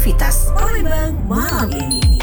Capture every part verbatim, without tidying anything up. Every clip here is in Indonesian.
aktivitas Palembang malam ini.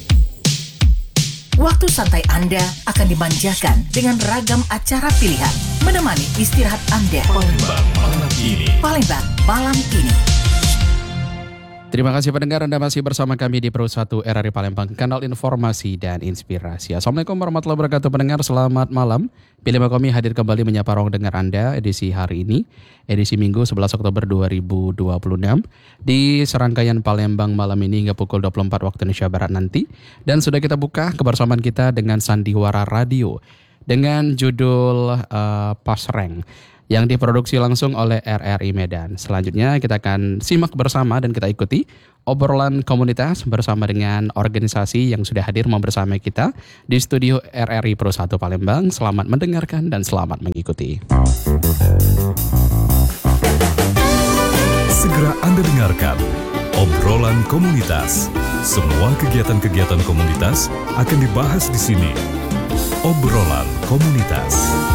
Waktu santai Anda akan dimanjakan dengan ragam acara pilihan, menemani istirahat Anda. Palembang malam ini. Palembang malam ini. Terima kasih pendengar, Anda masih bersama kami di Pro satu R R I Palembang, kanal informasi dan inspirasi. Assalamualaikum warahmatullahi wabarakatuh pendengar, selamat malam. Pilih kami hadir kembali menyapa ruang dengar Anda edisi hari ini, edisi Minggu sebelas Oktober dua ribu dua puluh enam. Di serangkaian Palembang malam ini hingga pukul dua puluh empat waktu Indonesia Barat nanti. Dan sudah kita buka kebersamaan kita dengan Sandiwara Radio dengan judul uh, Pasreng, yang diproduksi langsung oleh R R I Medan. Selanjutnya kita akan simak bersama dan kita ikuti obrolan komunitas bersama dengan organisasi yang sudah hadir membersama kita di studio R R I Pro satu Palembang. Selamat mendengarkan dan selamat mengikuti. Segera Anda dengarkan obrolan komunitas. Semua kegiatan-kegiatan komunitas akan dibahas di sini. Obrolan komunitas.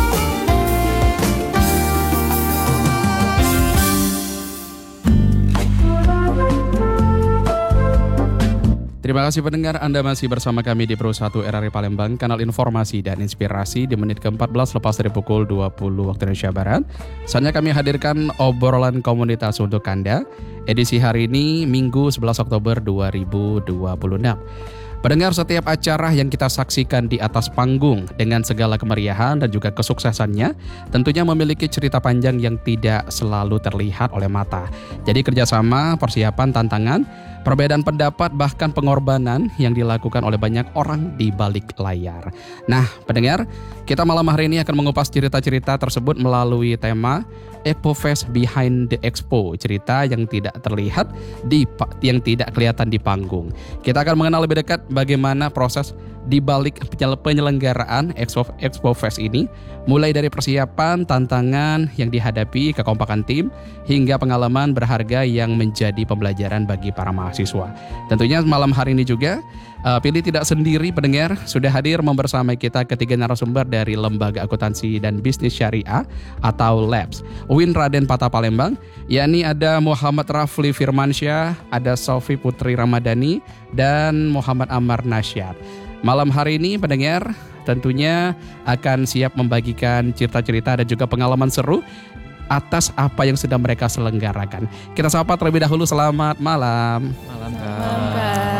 Terima kasih pendengar, Anda masih bersama kami di Pro satu R R I Palembang, kanal informasi dan inspirasi di menit keempat belas lepas dari pukul dua puluh waktu Indonesia Barat. Saatnya kami hadirkan obrolan komunitas untuk Anda. Edisi hari ini Minggu sebelas Oktober dua ribu dua puluh enam. Pendengar, setiap acara yang kita saksikan di atas panggung dengan segala kemeriahan dan juga kesuksesannya tentunya memiliki cerita panjang yang tidak selalu terlihat oleh mata. Jadi kerjasama, persiapan, tantangan, perbedaan pendapat, bahkan pengorbanan yang dilakukan oleh banyak orang di balik layar. Nah, pendengar, kita malam hari ini akan mengupas cerita-cerita tersebut melalui tema ExpoFest Behind the Expo, cerita yang tidak terlihat, di yang tidak kelihatan di panggung. Kita akan mengenal lebih dekat bagaimana proses di balik penyelenggaraan Expo, ExpoFest ini, mulai dari persiapan, tantangan yang dihadapi, kekompakan tim, hingga pengalaman berharga yang menjadi pembelajaran bagi para mahasiswa. Tentunya malam hari ini juga Uh, Pilih tidak sendiri pendengar, sudah hadir membersamai kita ketiga narasumber dari Lembaga Akuntansi dan Bisnis Syariah atau Labs U I N Raden Patah Palembang, yakni ada Muhammad Rafli Firmansyah, ada Sofi Putri Ramadhani, dan Muhammad Ammar Nasyad. Malam hari ini pendengar tentunya akan siap membagikan cerita-cerita dan juga pengalaman seru atas apa yang sudah mereka selenggarakan. Kita sapa terlebih dahulu, selamat malam. Malam Kak.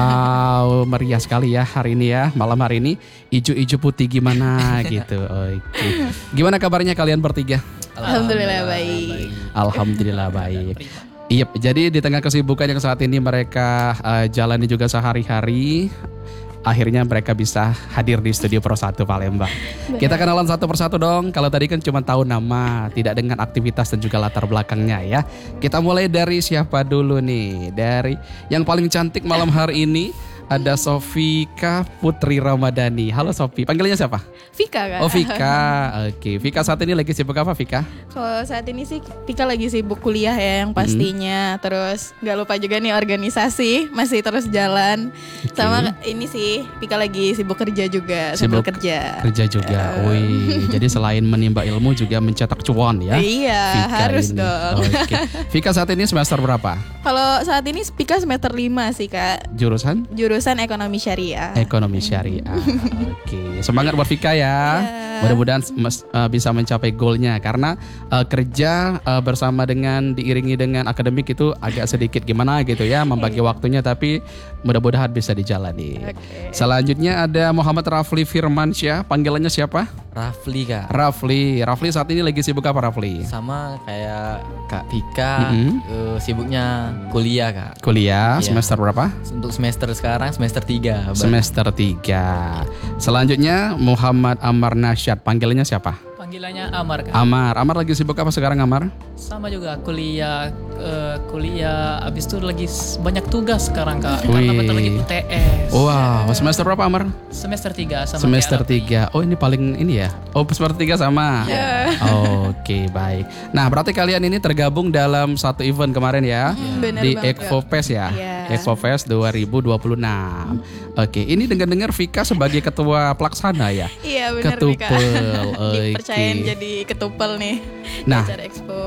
Wow, meriah sekali ya hari ini ya, malam hari ini ijo-ijo putih gimana gitu. Oke. Gimana kabarnya kalian bertiga? Alhamdulillah baik. Alhamdulillah baik. Iya, jadi di tengah kesibukan yang saat ini mereka uh, jalani juga sehari-hari, akhirnya mereka bisa hadir di studio Pro satu Palembang. Benar. Kita kenalan satu persatu dong. Kalau tadi kan cuma tahu nama, tidak dengan aktivitas dan juga latar belakangnya ya. Kita mulai dari siapa dulu nih? Dari yang paling cantik malam hari ini ada Sofika Putri Ramadhani. Halo Sofi, panggilannya siapa? Vika Kak. Oh Vika, oke. Vika saat ini lagi sibuk apa Vika? Kalau saat ini sih Vika lagi sibuk kuliah ya yang pastinya. Hmm. Terus gak lupa juga nih organisasi masih terus jalan. Okay. Sama ini sih Vika lagi sibuk kerja juga. Sibuk sambil kerja. Kerja juga. Uh. Wih, jadi selain menimba ilmu juga mencetak cuan ya? Iya, Vika harus ini. Dong. Oke. Okay. Vika saat ini semester berapa? Kalau saat ini Vika semester lima sih Kak. Jurusan? Jurusan ekonomi syariah. Ekonomi syariah. Oke, okay. Semangat buat Vika ya. Yeah. Mudah-mudahan mes, uh, bisa mencapai goalnya karena uh, kerja uh, bersama dengan diiringi dengan akademik itu agak sedikit gimana gitu ya membagi waktunya, tapi mudah-mudahan bisa dijalani. Okay. Selanjutnya ada Muhammad Rafli Firmansyah, panggilannya siapa? Rafli Kak. Rafli, Rafli saat ini lagi sibuk apa Rafli? Sama kayak Kak Vika, mm-hmm. uh, sibuknya kuliah Kak. Kuliah, iya. Semester berapa? Untuk semester sekarang semester tiga. Semester tiga. Selanjutnya Muhammad Ammar Nasyad, panggilannya siapa? Panggilannya Ammar Kak. Ammar, Ammar lagi sibuk apa sekarang Ammar? Sama juga kuliah, uh, kuliah abis itu lagi banyak tugas sekarang Kak. Wih. Karena bentar lagi U T S. Wow, semester berapa Ammar? Semester tiga sama Semester tiga. Oh ini paling ini ya? Oh semester tiga sama? Yeah. Oh, oke okay, baik. Nah berarti kalian ini tergabung dalam satu event kemarin ya? Mm, bener di banget. ExpoFest ya? Yeah. ExpoFest dua ribu dua puluh enam. Oke, okay, ini dengar-dengar Vika sebagai ketua pelaksana ya? Iya benar Ketupel. Vika. Dipercayain okay. jadi ketupel nih. Nah, acara Expo.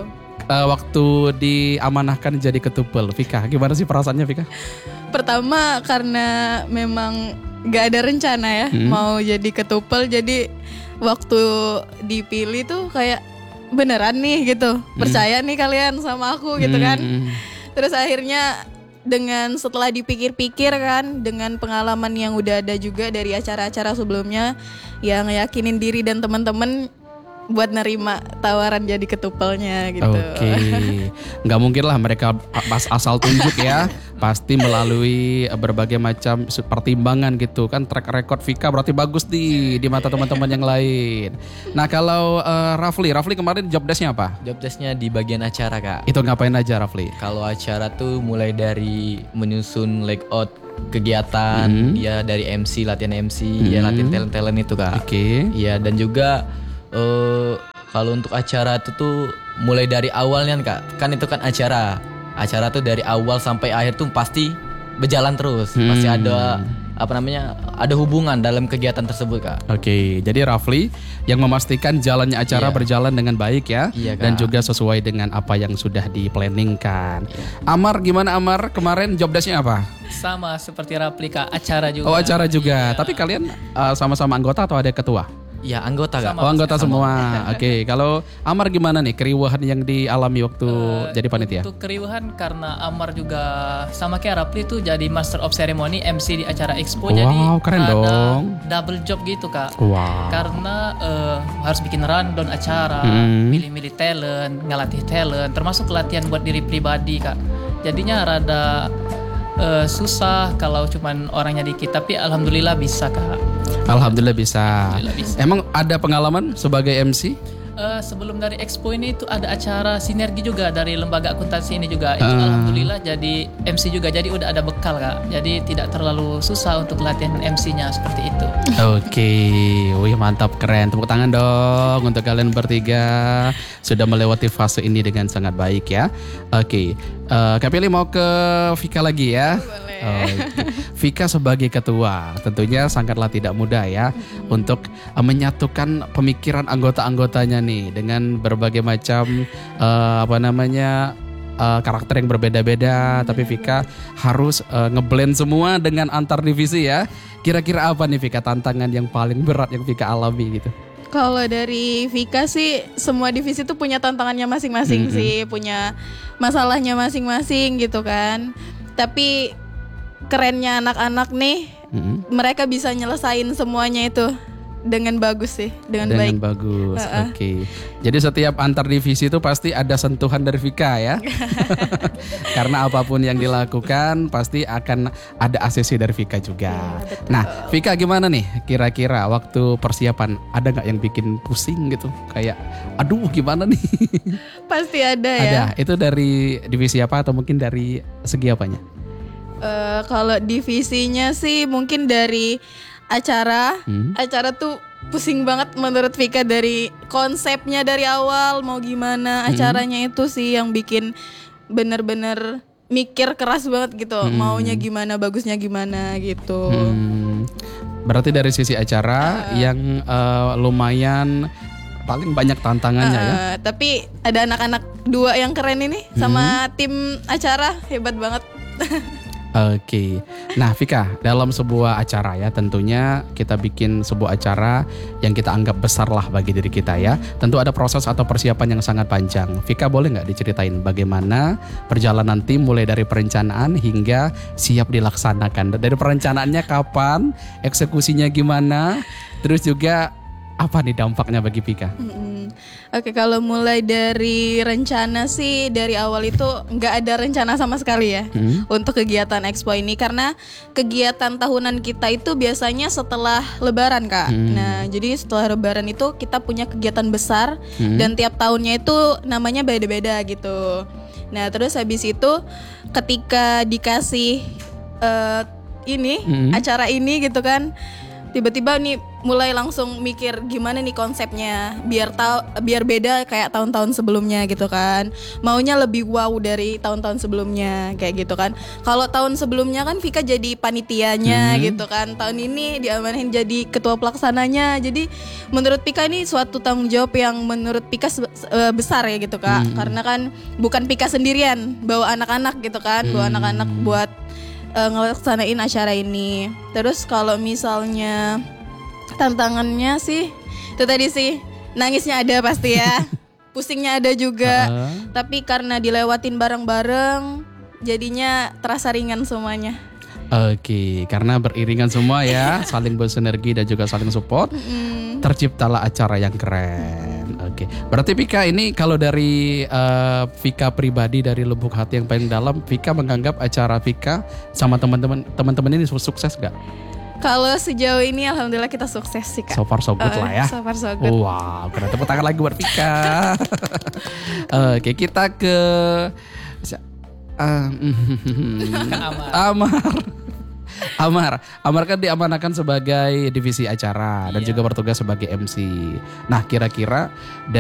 uh, waktu diamanahkan jadi ketupel, Vika, gimana sih perasaannya Vika? Pertama karena memang gak ada rencana ya Hmm. mau jadi ketupel, jadi waktu dipilih tuh kayak beneran nih gitu, percaya nih kalian sama aku gitu kan. Hmm. Terus akhirnya dengan setelah dipikir-pikir kan, dengan pengalaman yang udah ada juga dari acara-acara sebelumnya, yang yakinin diri dan teman-teman buat nerima tawaran jadi ketupelnya gitu. Oke, nggak mungkin lah mereka pas asal tunjuk ya, pasti melalui berbagai macam pertimbangan gitu kan. Track record Vika berarti bagus di di mata teman-teman yang lain. Nah kalau uh, Rafli, Rafli kemarin job desk-nya apa? Job desk-nya di bagian acara kak. Itu ngapain aja Rafli? Kalau acara tuh mulai dari menyusun layout kegiatan, Hmm. ya dari M C, latihan M C, ya latihan talent-talent itu kak. Oke. Iya, dan juga eh kalau untuk acara itu tuh mulai dari awalnya kak, kan itu kan acara, acara tuh dari awal sampai akhir tuh pasti berjalan terus, Hmm. pasti ada apa namanya, ada hubungan dalam kegiatan tersebut kak. Oke, jadi Rafli yang memastikan jalannya acara Iya. berjalan dengan baik ya, Iya, Kak. dan juga sesuai dengan apa yang sudah diplanningkan. Amar gimana Amar? Kemarin job desk-nya apa? Sama seperti replika acara juga. Oh acara juga, Iya. tapi kalian uh, sama-sama anggota atau ada ketua? Ya anggota kak. Sama. Oh anggota semua. Oke, kalau Amar gimana nih keriuhan yang dialami waktu Eh, jadi panitia? Untuk keriuhan karena Amar juga sama kayak Rapli tuh jadi Master of Ceremony, M C di acara Expo. Wow, Jadi keren ada dong. double job gitu kak. Wow. Karena eh, harus bikin rundown acara, Hmm. milih-milih talent, ngelatih talent, termasuk latihan buat diri pribadi kak. Jadinya rada eh, susah kalau cuman orangnya dikit, tapi alhamdulillah bisa kak. Alhamdulillah bisa. Alhamdulillah bisa. Emang ada pengalaman sebagai M C? Eh, sebelum dari Expo ini itu ada acara sinergi juga dari lembaga akuntansi ini juga. Itu Ah. alhamdulillah jadi M C juga, jadi udah ada bekal kak. Jadi tidak terlalu susah untuk latihan M C-nya seperti itu. Oke, wih mantap, keren. Tepuk tangan dong untuk kalian bertiga sudah melewati fase ini dengan sangat baik ya. Oke, eh, Kak Pili mau ke Vika lagi ya. Oh, oke. Vika sebagai ketua tentunya sangatlah tidak mudah ya untuk eh, menyatukan pemikiran anggota-anggotanya nih dengan berbagai macam eh, apa namanya eh, karakter yang berbeda-beda, tapi Vika harus eh, ngeblend semua dengan antar divisi ya. Kira-kira apa nih Vika tantangan yang paling berat yang Vika alami gitu? Kalau dari Vika sih semua divisi tuh punya tantangannya masing-masing Mm-mm. sih, punya masalahnya masing-masing gitu kan. Tapi kerennya anak-anak nih, Mm-mm. mereka bisa nyelesain semuanya itu dengan bagus sih, dengan, Dengan baik. bagus, Heeh. oke. Jadi setiap antar divisi itu pasti ada sentuhan dari Vika ya. Karena apapun yang dilakukan pasti akan ada asesi dari Vika juga. Nah, Vika gimana nih? Kira-kira waktu persiapan ada nggak yang bikin pusing gitu? Kayak, aduh gimana nih? Pasti ada ya. Ada. Itu dari divisi apa atau mungkin dari segi apanya? Eh, kalau divisinya sih mungkin dari acara, Hmm. acara tuh pusing banget menurut Vika, dari konsepnya dari awal mau gimana acaranya itu sih yang bikin bener-bener mikir keras banget gitu, maunya gimana, bagusnya gimana gitu. Hmm, berarti dari sisi acara yang eh, lumayan paling banyak tantangannya ya. Eh, tapi ada anak-anak dua yang keren ini sama tim acara hebat banget. Oke, nah Vika, dalam sebuah acara ya tentunya kita bikin sebuah acara yang kita anggap besar lah bagi diri kita ya. Tentu ada proses atau persiapan yang sangat panjang. Vika boleh nggak diceritain bagaimana perjalanan tim mulai dari perencanaan hingga siap dilaksanakan. Dari perencanaannya kapan, eksekusinya gimana, terus juga apa nih dampaknya bagi Vika? Mm-mm. Oke, kalau mulai dari rencana sih dari awal itu nggak ada rencana sama sekali ya Hmm. untuk kegiatan Expo ini, karena kegiatan tahunan kita itu biasanya setelah Lebaran kak. Hmm. Nah jadi setelah Lebaran itu kita punya kegiatan besar Hmm. dan tiap tahunnya itu namanya beda-beda gitu. Nah terus habis itu ketika dikasih eh, ini Hmm. acara ini gitu kan, tiba-tiba nih mulai langsung mikir gimana nih konsepnya biar tahu biar beda kayak tahun-tahun sebelumnya gitu kan. Maunya lebih wow dari tahun-tahun sebelumnya kayak gitu kan. Kalau tahun sebelumnya kan Vika jadi panitianya hmm. gitu kan. Tahun ini diamanahin jadi ketua pelaksananya. Jadi menurut Vika ini suatu tanggung jawab yang menurut Vika besar ya gitu Kak. Hmm. Karena kan bukan Vika sendirian, bawa anak-anak gitu kan, bawa hmm. anak-anak buat uh, ngelaksanain acara ini. Terus kalau misalnya tantangannya sih itu tadi sih, nangisnya ada pasti ya. Pusingnya ada juga. Uh. Tapi karena dilewatin bareng-bareng jadinya terasa ringan semuanya. Oke, karena beriringan semua ya, saling bersinergi dan juga saling support, mm. terciptalah acara yang keren. Oke, berarti Vika ini kalau dari uh, Vika pribadi dari lubuk hati yang paling dalam, Vika menganggap acara Vika sama teman-teman teman-teman ini sukses gak? Kalau sejauh ini alhamdulillah kita sukses sih Kak. So far so good uh, lah ya. So far so good. Wow, keren, tepuk tangan lagi buat Vika. Oke, kita ke uh, Amar. Amar. Amar, Amar kan diamanakan sebagai divisi acara dan iya. juga bertugas sebagai M C. Nah, kira-kira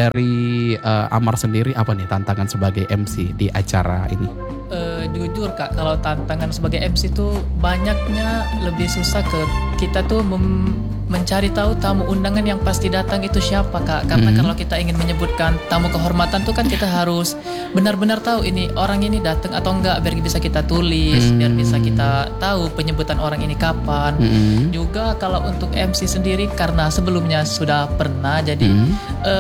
dari uh, Amar sendiri apa nih tantangan sebagai M C di acara ini? Uh, jujur Kak, kalau tantangan sebagai M C tuh banyaknya lebih susah ke kita tuh mem- mencari tahu tamu undangan yang pasti datang itu siapa Kak. Karena mm-hmm. kalau kita ingin menyebutkan tamu kehormatan tuh kan kita harus benar-benar tahu ini orang ini datang atau enggak biar bisa kita tulis, mm-hmm. biar bisa kita tahu penyebutan orang ini kapan. Mm-hmm. Juga kalau untuk M C sendiri karena sebelumnya sudah pernah jadi mm-hmm.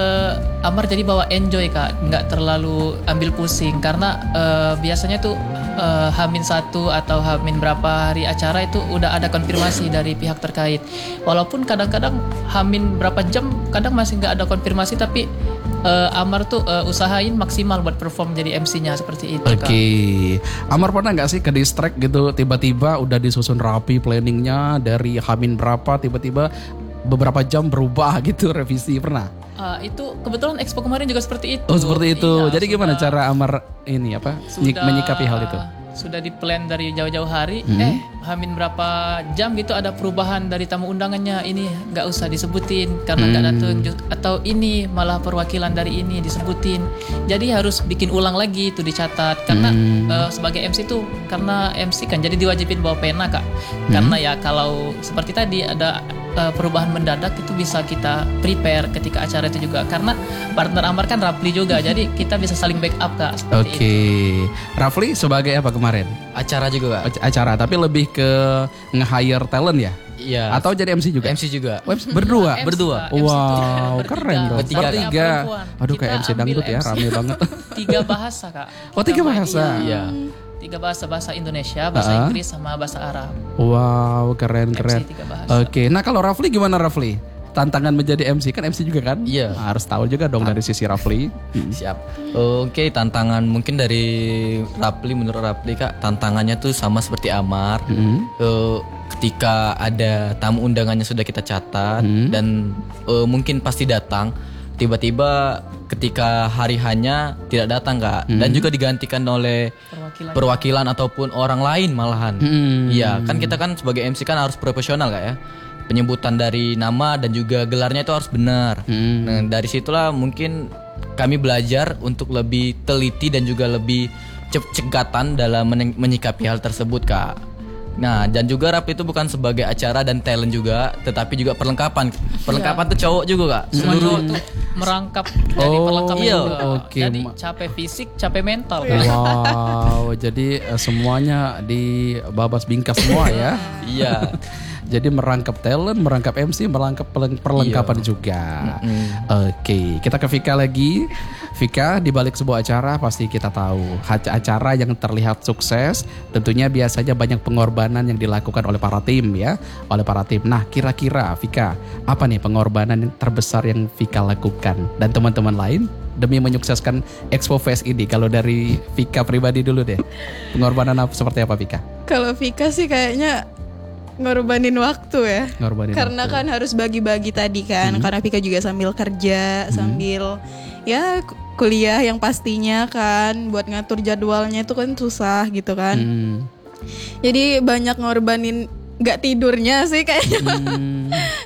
uh, Amar jadi bawa enjoy Kak, nggak terlalu ambil pusing karena uh, biasanya tuh uh, Hamin satu atau Hamin berapa hari acara itu udah ada konfirmasi dari pihak terkait. Walaupun kadang-kadang Hamin berapa jam kadang masih nggak ada konfirmasi tapi uh, Amar tuh uh, usahain maksimal buat perform jadi M C-nya seperti itu. Oke, okay. Amar pernah nggak sih ke distract gitu tiba-tiba udah disusun rapi planningnya dari Hamin berapa tiba-tiba beberapa jam berubah gitu revisi pernah? Uh, itu kebetulan Expo kemarin juga seperti itu. Oh seperti itu. Iya, jadi sudah, gimana cara Amar ini apa sudah, menyikapi hal itu? Sudah di plan dari jauh-jauh hari. Hmm. Eh Hamin berapa jam gitu ada perubahan dari tamu undangannya. Ini nggak usah disebutin karena nggak hmm. datang. Atau ini malah perwakilan dari ini disebutin. Jadi harus bikin ulang lagi itu dicatat. Karena hmm. uh, sebagai M C tuh karena M C kan jadi diwajibin bawa pena Kak. Hmm. Karena ya kalau seperti tadi ada perubahan mendadak itu bisa kita prepare ketika acara itu juga karena partner Amar kan Rafli juga jadi kita bisa saling backup Kak. Oke, okay. Rafli sebagai apa kemarin? Acara juga Kak. Acara tapi lebih ke nge-hire talent ya? Iya. Atau jadi M C juga? M C juga. Oh, berdua? M C, berdua. Wow, keren dong. Bertiga. Bertiga. Aduh kayak M C dangdut ya, rame banget. Tiga bahasa Kak. Oh tiga bahasa? Iya. Tiga bahasa, bahasa Indonesia, bahasa uh-huh. Inggris sama bahasa Arab. Wow, keren keren. Oke, nah kalau Rafli gimana Rafli? Tantangan menjadi M C kan M C juga kan? Iya. Nah, harus tahu juga dong dari sisi Rafli. Siap. Oke, tantangan mungkin dari Rafli menurut Rafli Kak, tantangannya tuh sama seperti Amar. Mm-hmm. Uh, ketika ada tamu undangannya sudah kita catat mm-hmm. dan uh, mungkin pasti datang. Tiba-tiba ketika hari hanya tidak datang Kak hmm. dan juga digantikan oleh perwakilan, perwakilan ataupun orang lain malahan. Iya, hmm. kan kita kan sebagai M C kan harus profesional Kak ya. Penyebutan dari nama dan juga gelarnya itu harus benar. Hmm. Nah, dari situlah mungkin kami belajar untuk lebih teliti dan juga lebih cekatan dalam menyikapi hal tersebut Kak. Nah, dan juga rap itu bukan sebagai acara dan talent juga, tetapi juga perlengkapan. Perlengkapan iya. tuh cowok juga Kak. Seluruh tuh merangkap dari oh, perlengkapan iya. juga. Okay. Jadi capek fisik, capek mental. Wow, jadi uh, semuanya di babas bingkas semua ya. Iya. Jadi merangkap talent, merangkap M C, merangkap perlengkapan iya. juga. Mm-hmm. Oke, okay. Kita ke Vika lagi. Vika, di balik sebuah acara pasti kita tahu acara yang terlihat sukses, tentunya biasanya banyak pengorbanan yang dilakukan oleh para tim ya, oleh para tim. Nah, kira-kira Vika, apa nih pengorbanan yang terbesar yang Vika lakukan dan teman-teman lain demi menyukseskan Expo Fest ini? Kalau dari Vika pribadi dulu deh, pengorbanan apa, seperti apa Vika? Kalau Vika sih kayaknya ngorbanin waktu ya. Ngorbanin karena waktu. Kan harus bagi-bagi tadi kan. Hmm. Karena Vika juga sambil kerja, hmm. sambil ya kuliah yang pastinya kan buat ngatur jadwalnya itu kan susah gitu kan. Hmm. Jadi banyak ngorbanin gak tidurnya sih kayaknya. Hmm.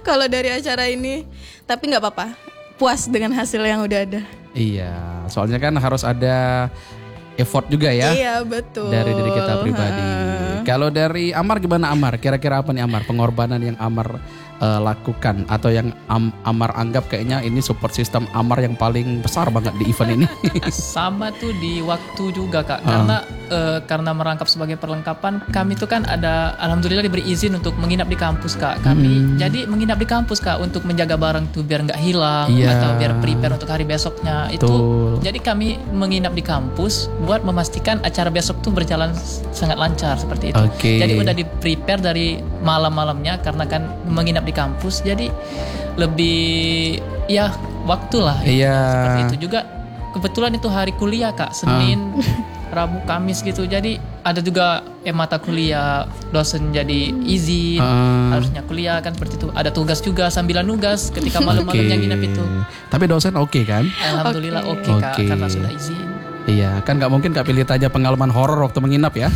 kalau dari acara ini. Tapi nggak apa-apa, puas dengan hasil yang udah ada. Iya, soalnya kan harus ada effort juga ya. Iya betul. Dari diri kita pribadi. Ha. Kalau dari Amar gimana Amar? Kira-kira apa nih Amar? Pengorbanan yang Amar uh, lakukan atau yang Am- Amar anggap kayaknya ini support system Amar yang paling besar banget di event ini. Sama tuh di waktu juga kak, karena uh, karena merangkap sebagai perlengkapan, kami tuh kan ada alhamdulillah diberi izin untuk menginap di kampus kak. Kami Hmm. jadi menginap di kampus kak untuk menjaga barang tuh biar nggak hilang Iya. atau biar prepare untuk hari besoknya itu. Betul. Jadi kami menginap di kampus buat memastikan acara besok tuh berjalan s- sangat lancar seperti itu. Oke. Jadi udah di prepare dari malam-malamnya karena kan menginap di kampus, jadi lebih ya waktu lah. Iya. Seperti itu juga. Kebetulan itu hari kuliah kak, Senin, Rabu, Kamis gitu. Jadi ada juga eh, mata kuliah, dosen jadi izin, Ah. harusnya kuliah kan seperti itu. Ada tugas juga sambilan nugas ketika malam-malamnya Oke. nginep itu. Tapi dosen oke kan? Alhamdulillah oke Oke. kak, karena sudah izin. Iya, kan nggak mungkin Kak Pilih tanya pengalaman horor waktu menginap ya.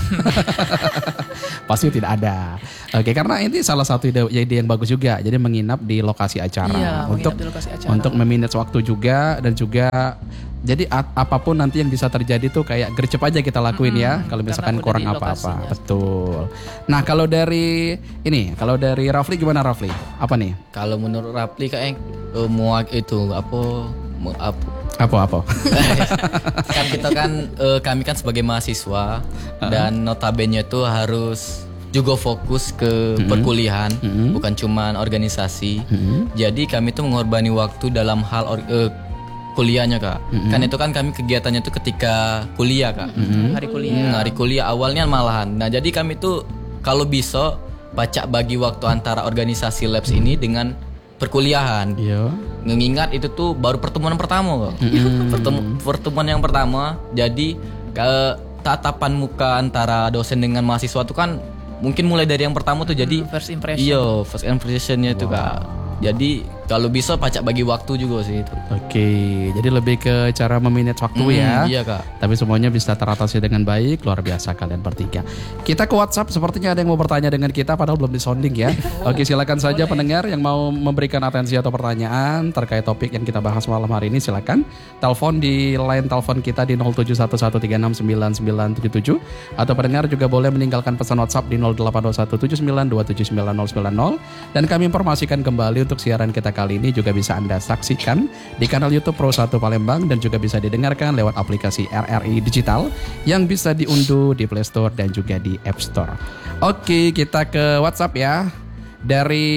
Pasti tidak ada. Oke, karena ini salah satu ide, ide yang bagus juga. Jadi menginap di lokasi acara Iya, untuk menginap di lokasi acara. untuk memanage waktu juga dan juga jadi a- apapun nanti yang bisa terjadi tuh kayak gercep aja kita lakuin ya. Kalau misalkan karena udah kurang di apa-apa. lokasinya. Betul. Nah, kalau dari ini, kalau dari Rafli gimana Rafli? Apa nih? Kalau menurut Rapli kayak eh, muak itu apa mu- apa Apa-apa? kan kita kan eh, kami kan sebagai mahasiswa dan notabene itu harus juga fokus ke perkuliahan, bukan cuman organisasi. Jadi kami tuh mengorbankan waktu dalam hal or- eh, kuliahnya kak. Kan itu kan kami kegiatannya tuh ketika kuliah kak. Hari kuliah. Hmm, hari kuliah awalnya malahan. Nah jadi kami tuh kalau bisa pacak bagi waktu antara organisasi labs ini dengan perkuliahan. Iya. Mengingat itu tuh baru pertemuan pertama kok. Pertemu- pertemuan yang pertama. Jadi ke tatapan muka antara dosen dengan mahasiswa tuh kan mungkin mulai dari yang pertama tuh jadi First impression. iya first impressionnya itu kak. Jadi kalau bisa pacak bagi waktu juga sih itu. Oke, jadi lebih ke cara memanage waktu Hmm, ya. iya, Kak. Tapi semuanya bisa teratasi dengan baik, luar biasa kalian bertiga. Kita ke WhatsApp, sepertinya ada yang mau bertanya dengan kita padahal belum disounding ya. Oke, silakan saja pendengar yang mau memberikan atensi atau pertanyaan terkait topik yang kita bahas malam hari ini silakan. Telepon di line telepon kita di nol tujuh satu satu tiga enam sembilan sembilan tujuh tujuh atau pendengar juga boleh meninggalkan pesan WhatsApp di nol delapan dua satu tujuh sembilan dua tujuh sembilan nol sembilan nol dan kami informasikan kembali untuk siaran kita kali ini juga bisa Anda saksikan di kanal YouTube Pro satu Palembang dan juga bisa didengarkan lewat aplikasi R R I Digital yang bisa diunduh di Play Store dan juga di App Store. Oke, kita ke WhatsApp ya. Dari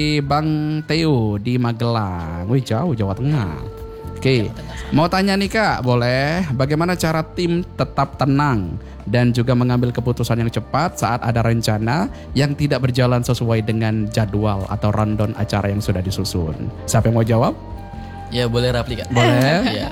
Bang Teo di Magelang. Wih, jauh Jawa Tengah. Oke, mau tanya nih Kak, boleh bagaimana cara tim tetap tenang dan juga mengambil keputusan yang cepat saat ada rencana yang tidak berjalan sesuai dengan jadwal atau rundown acara yang sudah disusun? Siapa yang mau jawab? Ya boleh Rapli kak. Boleh. Ya.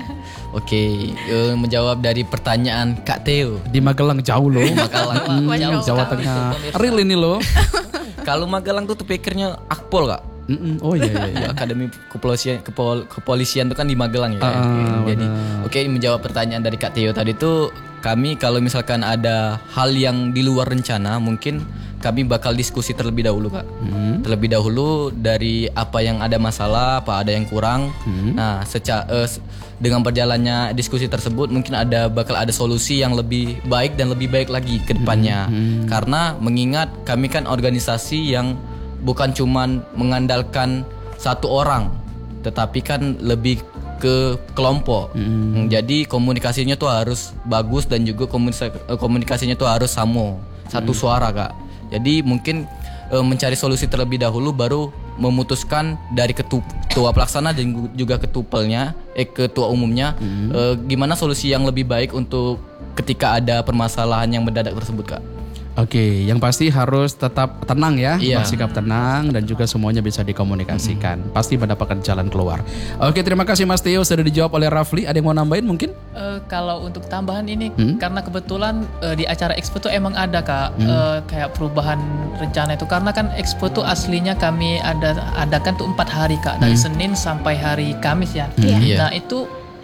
Oke, eh, menjawab dari pertanyaan Kak Theo. Di Magelang jauh loh. Magelang. Hmm, Jauh Jawa sekali Tengah. itu, pemirsa. Real ini loh. Kalau Magelang tuh pikirnya Akpol kak. Mm-mm. Oh iya iya. iya. Ya, Akademi Kepolisian Kepol, Kepolisian itu kan di Magelang ya. Ah, Jadi, benar. oke menjawab pertanyaan dari Kak Theo tadi tuh kami kalau misalkan ada hal yang di luar rencana mungkin kami bakal diskusi terlebih dahulu kak. Hmm. Terlebih dahulu dari apa yang ada masalah, apa ada yang kurang. Nah, secara eh, s- dengan berjalannya diskusi tersebut mungkin ada bakal ada solusi yang lebih baik dan lebih baik lagi ke depannya. Karena mengingat kami kan organisasi yang bukan cuman mengandalkan satu orang, tetapi kan lebih ke kelompok. Hmm, Jadi komunikasinya tuh harus bagus dan juga komunikasi, komunikasinya tuh harus sama, satu suara kak. Jadi mungkin eh, mencari solusi terlebih dahulu baru memutuskan dari ketu- ketua pelaksana dan juga ketupelnya, eh ketua umumnya, eh, gimana solusi yang lebih baik untuk ketika ada permasalahan yang mendadak tersebut kak. Oke, yang pasti harus tetap tenang ya, Iya. bersikap tenang dan juga semuanya bisa dikomunikasikan. Pasti mendapatkan jalan keluar. Oke, terima kasih Mas Tio sudah dijawab oleh Rafli. Ada yang mau nambahin mungkin? Eh, kalau untuk tambahan ini Hmm? karena kebetulan eh, di acara expo tuh emang ada kak eh, kayak perubahan rencana itu karena kan expo tuh aslinya kami ada adakan tuh empat hari kak dari Senin sampai hari Kamis ya. Iya. Nah itu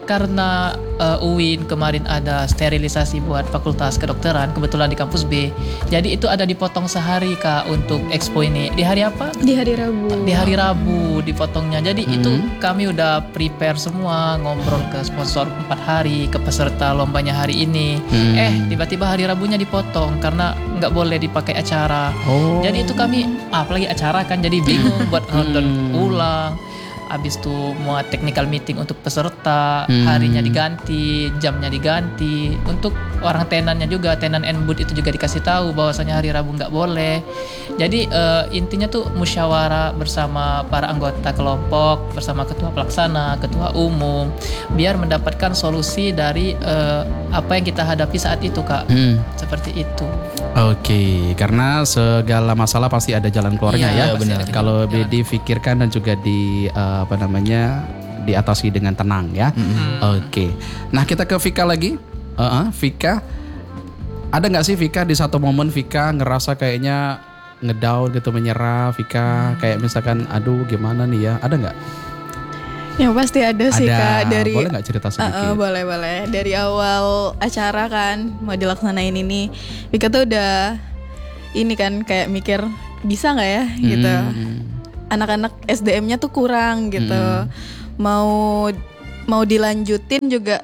karena uh, U I N kemarin ada sterilisasi buat Fakultas Kedokteran, kebetulan di kampus B. Jadi itu ada dipotong sehari Kak untuk expo ini. Di hari apa? Di hari Rabu. Di hari Rabu dipotongnya. Jadi Hmm. itu kami udah prepare semua, ngobrol ke sponsor empat hari, ke peserta lombanya hari ini. Hmm. Eh tiba-tiba hari Rabunya dipotong karena nggak boleh dipakai acara. Oh. Jadi itu kami apalagi acara kan, jadi bingung buat nonton ulang. Abis itu mau technical meeting untuk peserta, Hmm. harinya diganti, jamnya diganti. Untuk orang tenannya juga, tenan and booth itu juga dikasih tahu bahwasanya hari Rabu nggak boleh. Jadi eh, intinya tuh musyawarah bersama para anggota kelompok, bersama ketua pelaksana, ketua umum, biar mendapatkan solusi dari eh, apa yang kita hadapi saat itu Kak. Hmm. Seperti itu. Oke, karena segala masalah pasti ada jalan keluarnya Iya, ya. pasti ada Kalau jalan. dipikirkan dan juga di uh, apa namanya diatasi dengan tenang ya. Oke. Nah kita ke Vika lagi. Uh-uh, Vika, ada nggak sih Vika di satu momen Vika ngerasa kayaknya ngedown gitu, menyerah? Vika kayak misalkan, aduh gimana nih ya? Ada nggak? Yang pasti ada sih Ada. Kak dari Boleh nggak cerita Uh, sedikit? uh, boleh boleh dari awal acara kan mau dilaksanain ini, Vika tuh udah ini kan kayak mikir bisa nggak ya gitu. Hmm. Anak-anak S D M-nya tuh kurang gitu. Hmm. Mau mau dilanjutin juga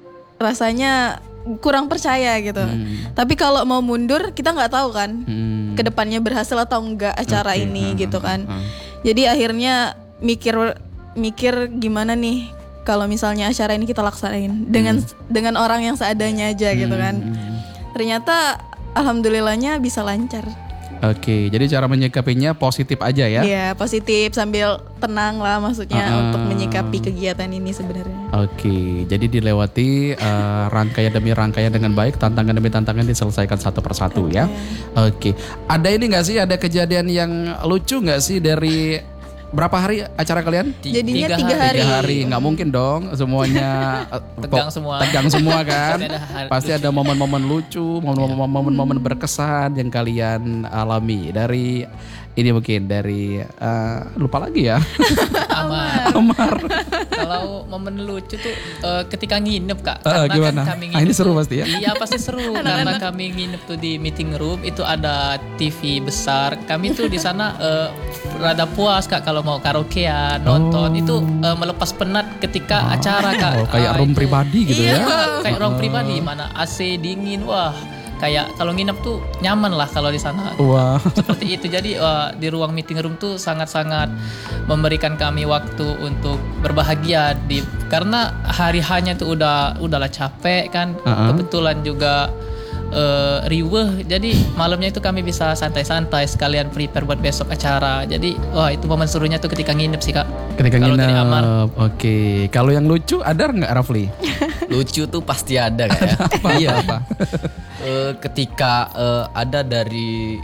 rasanya kurang percaya gitu. Hmm. Tapi kalau mau mundur kita nggak tahu kan Hmm. kedepannya berhasil atau enggak acara Oke. ini Hmm, gitu hmm, kan. hmm. Jadi akhirnya mikir mikir gimana nih kalau misalnya acara ini kita laksanain dengan dengan orang yang seadanya aja gitu kan. Hmm. Ternyata alhamdulillahnya bisa lancar. Oke, jadi cara menyikapinya positif aja ya? Iya, positif sambil tenang lah maksudnya Uh-uh. untuk menyikapi kegiatan ini sebenarnya. Oke, jadi dilewati uh, rangkaian demi rangkaian dengan baik, tantangan demi tantangan diselesaikan satu persatu ya. Oke, ada ini nggak sih, ada kejadian yang lucu nggak sih dari berapa hari acara kalian? Jadinya Tiga tiga hari. Tiga hari, nggak mungkin dong semuanya uh, Tegang po- semua. Tegang semua kan? Pasti ada hari Pasti ada momen-momen lucu, momen-momen momen-momen berkesan yang kalian alami dari ini mungkin dari uh, lupa lagi ya. Amar. Amar. Kalau momen lucu tuh eh, ketika nginep Kak. Eh, Karena gimana? kan kami Ah, ini nginep seru tuh- pasti ya? Iya pasti seru karena kami nginep tuh di meeting room, itu ada T V besar. Kami tuh di sana eh, rada puas Kak kalau mau karaokean, nonton. Oh. Itu eh, melepas penat ketika acara Kak. Oh, kayak Ah, room itu- pribadi gitu iya, ya? kayak room pribadi, mana A C dingin. Wah, kayak kalau nginep tuh nyaman lah kalau di sana. Wah. Seperti itu. Jadi uh, di ruang meeting room tuh sangat-sangat memberikan kami waktu untuk berbahagia di karena hari hanya tuh udah udahlah capek kan. Uh-uh. Kebetulan juga uh, riweh. Jadi malamnya itu kami bisa santai-santai sekalian prepare buat besok acara. Jadi wah itu momen serunya tuh ketika nginep sih Kak. Ketika Kalau dari nginep, Amar. oke. Kalau yang lucu ada nggak Rafli? Lucu tuh pasti ada kayak. Iya. Apa? Eh, ketika eh, ada dari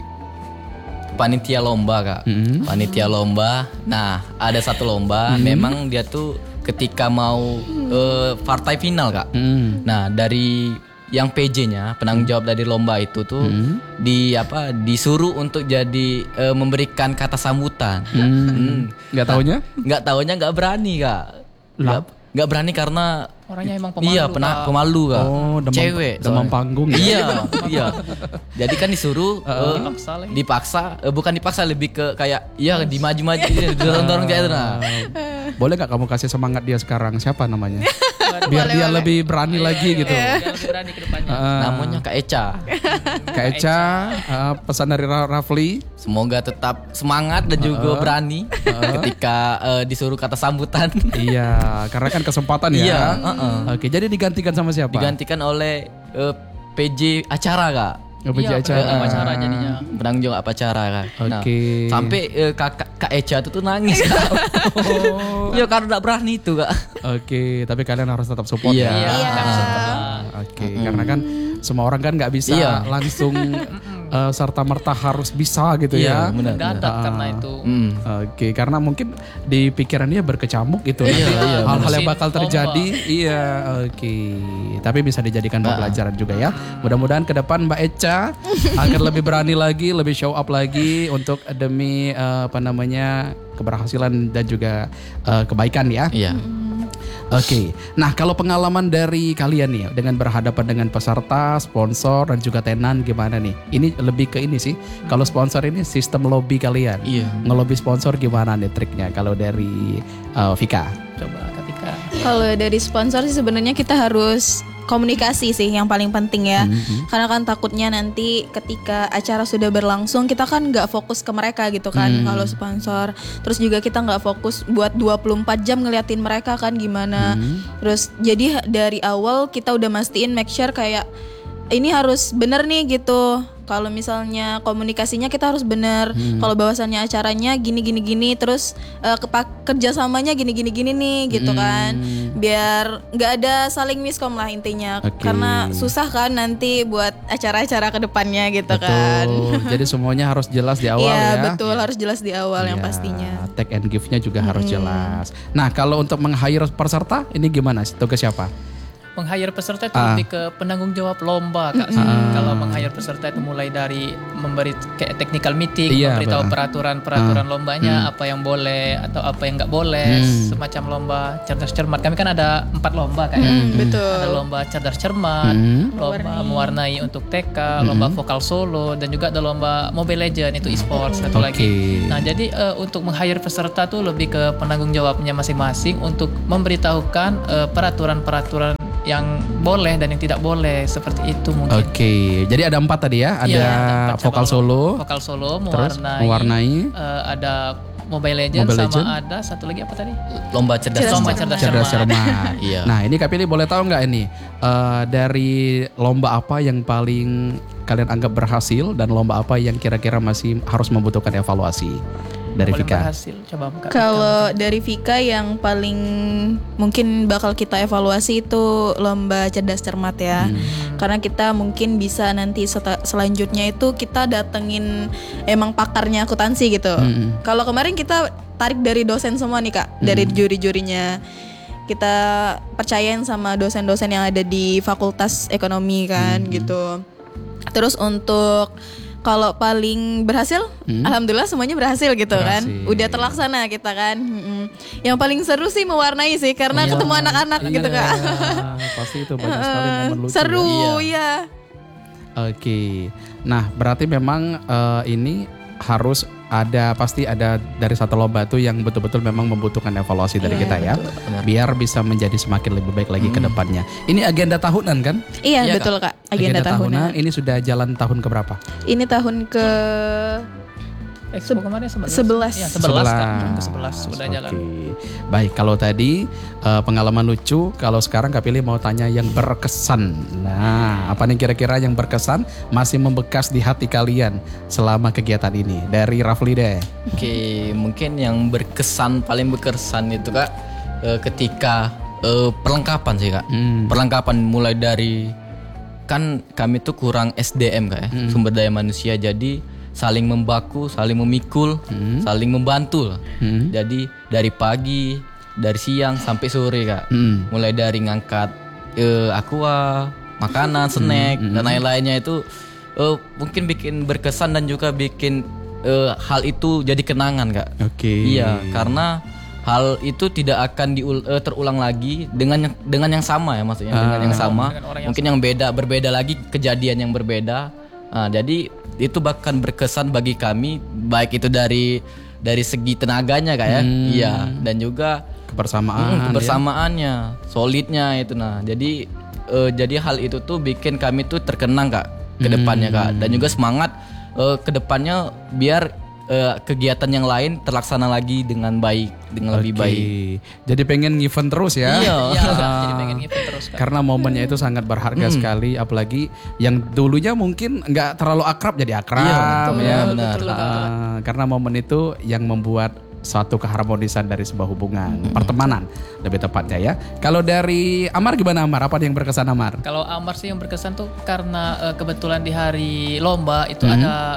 panitia lomba Kak. Mm-hmm. Panitia lomba. Nah, ada satu lomba memang dia tuh ketika mau eh, partai final Kak. Hmm. Nah, dari yang P J-nya, penanggung jawab dari lomba itu tuh di apa disuruh untuk jadi eh, memberikan kata sambutan. Hmm. Nggak taunya? Nggak taunya nggak berani Kak. Nggak nggak berani karena Orangnya emang pemalu. iya pena, Kak. pemalu Kak. Oh, demam, Cewek. demam soalnya. panggung ya? Iya, iya. Jadi kan disuruh eh, Dipaksa lagi. dipaksa, eh, bukan dipaksa lebih ke kayak iya dimaju-maju, dorong-dorong kayak itu nah. Boleh nggak kamu kasih semangat dia sekarang? Siapa namanya? Biar dia lebih berani lagi gitu. Biar lebih berani ke depannya. Ah, Namanya Kak Eca. Kak Eca, ah, pesan dari Ra- Rafli. Semoga tetap semangat dan juga berani ketika eh, disuruh kata sambutan. Iya, karena kan kesempatan ya. Iya, uh-uh. Oke, jadi digantikan sama siapa? Digantikan oleh eh, P J acara Kak. Oh, P J Iya, acara. penanggung acara jadinya. Penanggung jawab acara Kak. Nah, Oke. sampai eh, Kak, Kak Eca itu tuh nangis Kak. Iya karena gak berani itu Kak. Oke, tapi kalian harus tetap support Iya. ya. Iya, kami support lah. Oke, karena kan semua orang kan nggak bisa Iya. langsung eh, serta merta harus bisa gitu Iya, ya. benar. Mendadak karena itu. Hmm. Oke, karena mungkin di pikiran dia berkecamuk gitu. Iya, Nanti iya, hal-hal yang benar. bakal terjadi. Iya, oke. Tapi bisa dijadikan pembelajaran juga ya. Mudah-mudahan ke depan Mbak Eca akan lebih berani lagi, lebih show up lagi untuk demi eh, apa namanya keberhasilan dan juga eh, kebaikan ya. Iya. Oke, nah kalau pengalaman dari kalian nih dengan berhadapan dengan peserta, sponsor dan juga tenan gimana nih? Ini lebih ke ini sih. Kalau sponsor ini sistem lobby kalian. Iya. Ngelobi sponsor gimana nih triknya? Kalau dari uh, Vika. Coba Kak Vika. Kalau dari sponsor sih sebenarnya kita harus komunikasi sih yang paling penting ya. Mm-hmm. Karena kan takutnya nanti ketika acara sudah berlangsung kita kan nggak fokus ke mereka gitu kan. Mm. Kalau sponsor, terus juga kita nggak fokus buat dua puluh empat jam ngeliatin mereka kan gimana. Mm. Terus jadi dari awal kita udah mastiin make sure kayak ini harus bener nih gitu. Kalau misalnya komunikasinya kita harus bener. Hmm. Kalau bahwasannya acaranya gini gini gini, terus uh, kepak kerjasamanya gini gini gini nih gitu Hmm. kan. Biar nggak ada saling miskom lah intinya. Oke. Karena susah kan nanti buat acara-acara kedepannya gitu kan. Betul. Jadi semuanya harus jelas di awal Iya ya. betul, harus jelas di awal yang Ya, pastinya. take and give-nya juga harus jelas. Nah, kalau untuk meng-hire peserta ini gimana? Tugas siapa? Meng-hire peserta itu Ah. lebih ke penanggung jawab lomba Kak. Kalau meng-hire peserta itu mulai dari memberi kayak technical meeting, Iya, memberitahu benar. peraturan-peraturan lombanya, apa yang boleh atau apa yang nggak boleh, Hmm. semacam lomba cerdas cermat. Kami kan ada empat lomba Kak ya. Betul. Ada lomba cerdas cermat, Hmm. lomba mewarnai untuk T K, lomba vokal solo, dan juga ada lomba Mobile Legend itu e-sports satu Oke. lagi. Nah jadi eh, untuk meng-hire peserta tuh lebih ke penanggung jawabnya masing-masing untuk memberitahukan eh, peraturan-peraturan yang boleh dan yang tidak boleh, seperti itu mungkin. Oke, jadi ada empat tadi ya. Ada Iya, empat cabang vokal lomba. solo, Vokal solo, terus mewarnai, mewarnai, eh, ada Mobile Legend, Mobile sama Legend. ada satu lagi apa tadi? Lomba cerdas Cerdas Lomba cermat. cerdas cerdas cermat. cermat. Iya. Nah, ini Kak Pili boleh tahu nggak ini eh, dari lomba apa yang paling kalian anggap berhasil dan lomba apa yang kira-kira masih harus membutuhkan evaluasi dari Paling Vika? berhasil, coba Kak Vika. Kalau dari Vika yang paling mungkin bakal kita evaluasi itu lomba cerdas cermat ya. Karena kita mungkin bisa nanti seta- selanjutnya itu kita datengin emang pakarnya akuntansi gitu. Hmm. Kalau kemarin kita tarik dari dosen semua nih Kak, dari juri-jurinya. Kita percayain sama dosen-dosen yang ada di Fakultas Ekonomi kan gitu. Terus untuk kalau paling berhasil, alhamdulillah semuanya berhasil gitu kan. Berhasil. Udah terlaksana kita kan. Mm-mm. Yang paling seru sih mewarnai sih karena Iya. ketemu anak-anak gitu Iya, Kak. pasti itu banyak sekali momen lucu. Seru ya. ya. Oke, nah berarti memang eh, ini harus ada pasti ada dari satu lomba tuh yang betul-betul memang membutuhkan evaluasi dari Iya, kita ya, biar bisa menjadi semakin lebih baik lagi ke depannya. Ini agenda tahunan kan? Iya, Iya, betul Kak. Agenda, tahunan. Ini sudah jalan tahun keberapa? Ini tahun ke Expo kemarin sebelas. sebelas. Ya, sebelas Kak. Tahun ke sebelas sudah Oke. jalan. Baik, kalau tadi eh, pengalaman lucu, kalau sekarang Kak Pili mau tanya yang berkesan. Nah, apa nih kira-kira yang berkesan masih membekas di hati kalian selama kegiatan ini? Dari Rafli deh. Oke, mungkin yang berkesan paling berkesan itu Kak eh, ketika eh, perlengkapan sih Kak. Hmm. Perlengkapan mulai dari kan kami tuh kurang S D M Kak ya, sumber daya manusia, jadi saling membaku, saling memikul, saling membantu. Hmm. Jadi dari pagi, dari siang sampai sore Kak. Hmm. Mulai dari ngangkat eh, aqua, makanan, snack dan lain-lainnya itu eh, mungkin bikin berkesan dan juga bikin eh, hal itu jadi kenangan Kak. Oke. Iya, karena hal itu tidak akan diul- eh, terulang lagi dengan yang, dengan yang sama ya maksudnya dengan yang sama. Dengan orang yang Mungkin yang beda berbeda lagi, kejadian yang berbeda. Nah, jadi itu bahkan berkesan bagi kami, baik itu dari dari segi tenaganya Kak ya. Iya, dan juga Kebersamaan. Hmm, ya. kebersamaannya, solidnya itu nah. Jadi eh, jadi hal itu tuh bikin kami tuh terkenang Kak ke depannya Kak, dan juga semangat eh, ke depannya biar eh, kegiatan yang lain terlaksana lagi dengan baik, dengan lebih Oke. baik. Jadi pengen event terus ya. Iya. Iya, Kak. Ah. Jadi pengen ngevent terus Kak. Karena momennya itu sangat berharga sekali, apalagi yang dulunya mungkin nggak terlalu akrab jadi akrab Iya, ya. betul, Iya, benar. Betul, Ah, karena momen itu yang membuat suatu keharmonisan dari sebuah hubungan, pertemanan lebih tepatnya ya. Kalau dari Amar gimana Amar? Apa yang berkesan Amar? Kalau Amar sih yang berkesan tuh karena eh, kebetulan di hari lomba itu ada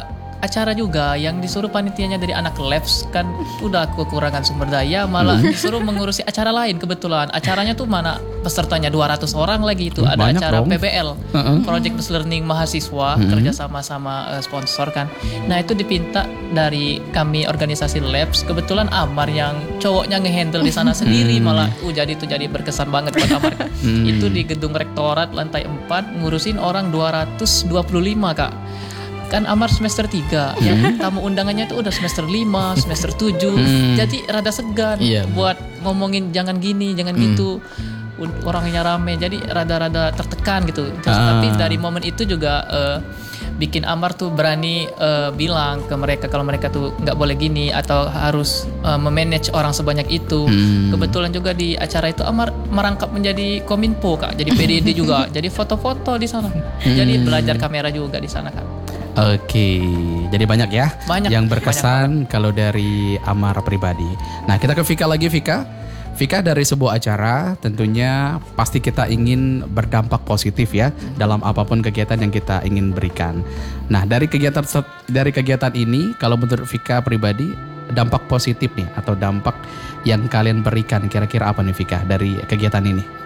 acara juga yang disuruh panitianya dari anak labs kan udah kekurangan sumber daya, malah disuruh mengurusi acara lain. Kebetulan acaranya tuh mana pesertanya dua ratus orang lagi itu. Ada Banyak acara dong. P B L, Uh-uh. Project Based Learning mahasiswa, Mm-hmm. kerja sama sama uh, sponsor kan. Nah itu dipinta dari kami organisasi labs. Kebetulan Amar yang cowoknya ngehandle di sana sendiri, malah uh jadi itu jadi berkesan banget buat Amar. Itu di gedung rektorat lantai empat ngurusin orang dua ratus dua puluh lima kak. Kan Amar semester tiga, ya tamu undangannya itu udah semester lima, semester tujuh. Jadi rada segan Iya. buat ngomongin jangan gini, jangan gitu. U- Orangnya rame, jadi rada-rada tertekan gitu. Terus, Ah. Tapi dari momen itu juga eh, bikin Amar tuh berani eh, bilang ke mereka kalau mereka tuh nggak boleh gini atau harus eh, memanage orang sebanyak itu. Kebetulan juga di acara itu Amar merangkap menjadi kominfo kak, jadi P D D juga, jadi foto-foto di sana. Jadi belajar kamera juga di sana kak. Oke, jadi banyak ya Banyak, yang berkesan kalau dari Amar pribadi. Nah, kita ke Vika lagi, Vika. Vika, dari sebuah acara tentunya pasti kita ingin berdampak positif ya dalam apapun kegiatan yang kita ingin berikan. Nah, dari kegiatan dari kegiatan ini, kalau menurut Vika pribadi, dampak positif nih atau dampak yang kalian berikan kira-kira apa nih Vika dari kegiatan ini?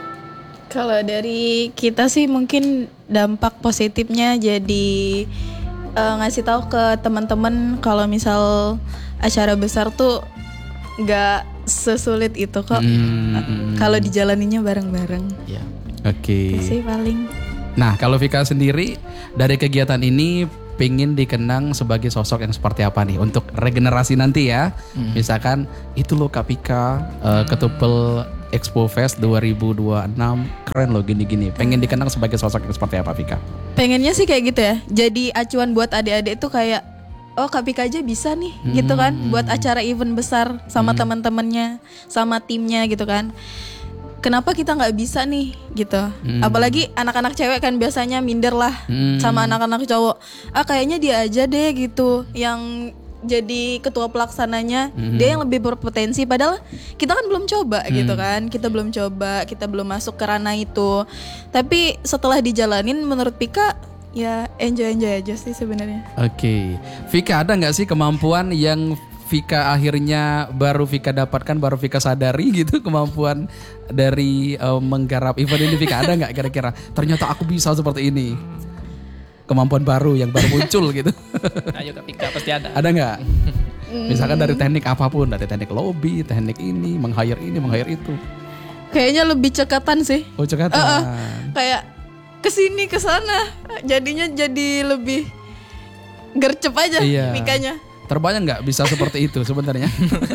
Kalau dari kita sih mungkin dampak positifnya jadi eh, ngasih tahu ke teman-teman kalau misal acara besar tuh nggak sesulit itu kok. Hmm. Kalau dijalaninya bareng-bareng. Ya. Oke. Itu sih paling. Nah, kalau Vika sendiri dari kegiatan ini pengen dikenang sebagai sosok yang seperti apa nih untuk regenerasi nanti ya? Misalkan itu loh Kak Vika, uh, Ketupel Expo Fest dua ribu dua puluh enam keren loh gini-gini. Pengen dikenang sebagai sosok yang seperti apa Vika? Pengennya sih kayak gitu ya. Jadi acuan buat adik-adik tuh kayak oh Kak Pika aja bisa nih gitu kan buat acara event besar sama teman-temannya, sama timnya gitu kan. Kenapa kita nggak bisa nih gitu? Apalagi anak-anak cewek kan biasanya minder lah sama anak-anak cowok. Ah kayaknya dia aja deh gitu yang jadi ketua pelaksananya, dia yang lebih berpotensi. Padahal kita kan belum coba gitu kan, kita belum coba, kita belum masuk ke ranah itu. Tapi setelah dijalanin, menurut Pika ya enjoy-enjoy aja sih sebenarnya. Oke, Vika ada nggak sih kemampuan yang Vika akhirnya baru Vika dapatkan, baru Vika sadari gitu kemampuan dari uh, menggarap event ini Vika ada nggak kira-kira? Ternyata aku bisa seperti ini. Kemampuan baru yang baru muncul gitu. Ayo Kak Pika pasti ada. Ada nggak? Misalkan dari teknik apapun, dari teknik lobby, teknik ini, meng-hire ini, meng-hire itu. Kayaknya lebih cekatan sih. Oh cekatan. Uh-uh. Kayak kesini kesana, jadinya jadi lebih gercep aja Iya. Pikanya. Terbayang nggak bisa seperti itu sebenarnya?